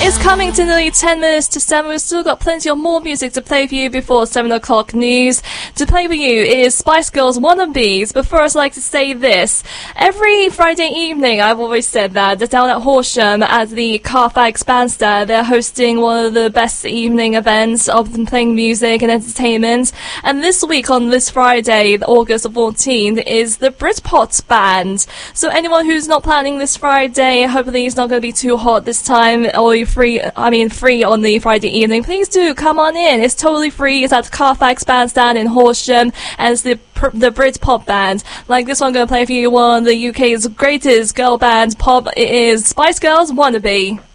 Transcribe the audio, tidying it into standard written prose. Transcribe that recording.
It's coming to nearly 10 minutes to 7. We've still got plenty of more music to play for you before 7 o'clock news. To play for you is Spice Girls Wannabes. But first, I'd like to say this. Every Friday evening, I've always said that, down at Horsham at the Carfax Bandstand, they're hosting one of the best evening events of playing music and entertainment. And this week, on this Friday, August 14th, is the Britpop Band. So anyone who's not planning this Friday, hopefully it's not going to be too hot this time, or you're free on the Friday evening, please do come on in. It's totally free. It's at Carfax Bandstand in Horsham, and it's the Britpop band. Like this one, I'm going to play for you one of the UK's greatest girl band pop. It is Spice Girls Wannabe.